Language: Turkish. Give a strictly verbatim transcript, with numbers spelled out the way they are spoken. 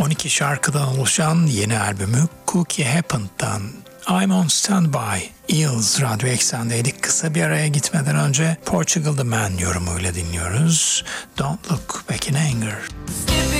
on iki şarkıdan oluşan yeni albümü Cookie Happened'dan I'm on Standby. Eels Radyo Eksen'deydik. Kısa bir araya gitmeden önce Portugal The Man yorumuyla dinliyoruz. Don't Look Back in Anger.